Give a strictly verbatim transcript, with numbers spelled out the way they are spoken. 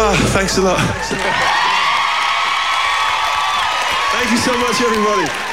Ah, thanks a lot. Thank you so much, everybody.